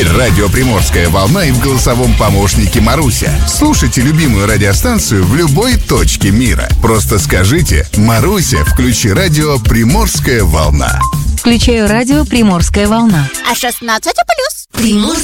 Теперь радио «Приморская волна» и в голосовом помощнике Маруся. Слушайте любимую радиостанцию в любой точке мира. Просто скажите: «Маруся, включи радио «Приморская волна». Включаю радио «Приморская волна». А 16+.